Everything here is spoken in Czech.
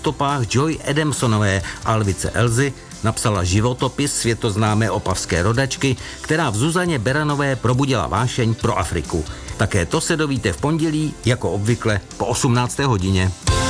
stopách Joy Adamsonové Alvice Elzy napsala životopis světoznámé opavské rodačky, která v Zuzaně Beranové probudila vášeň pro Afriku. Také to se dovíte v pondělí, jako obvykle po 18. hodině.